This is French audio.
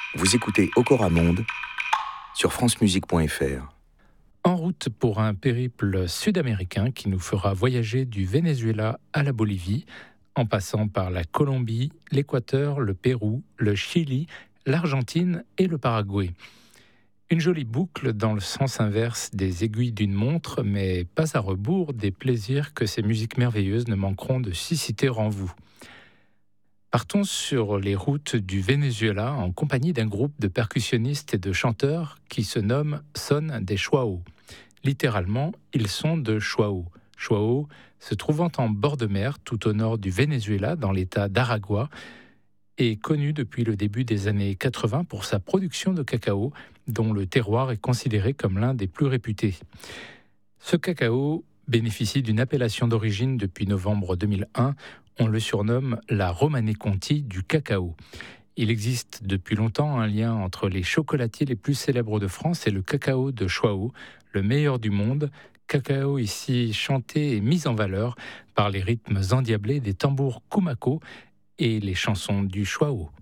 Vous écoutez Okora Monde sur francemusique.fr. En route pour un périple sud-américain qui nous fera voyager du Venezuela à la Bolivie, en passant par la Colombie, l'Équateur, le Pérou, le Chili, l'Argentine et le Paraguay. Une jolie boucle dans le sens inverse des aiguilles d'une montre, mais pas à rebours des plaisirs que ces musiques merveilleuses ne manqueront de susciter en vous. Partons sur les routes du Venezuela en compagnie d'un groupe de percussionnistes et de chanteurs qui se nomme Son de Chuao. Littéralement, ils sont de Chuao. Chuao, se trouvant en bord de mer tout au nord du Venezuela, dans l'état d'Aragua, est connu depuis le début des années 80 pour sa production de cacao, dont le terroir est considéré comme l'un des plus réputés. Ce cacao bénéficie d'une appellation d'origine depuis novembre 2001. On le surnomme la Romanée Conti du cacao. Il existe depuis longtemps un lien entre les chocolatiers les plus célèbres de France et le cacao de Chuao, le meilleur du monde, cacao ici chanté et mis en valeur par les rythmes endiablés des tambours kumako et les chansons du Chuao.